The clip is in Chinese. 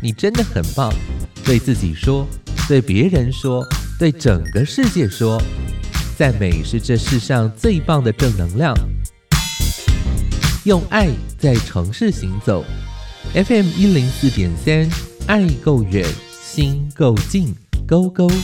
你真的很棒，对自己说，对别人说，对整个世界说，赞美是这世上最棒的正能量。用爱在城市行走， FM 104.3，爱够远，心够近，勾勾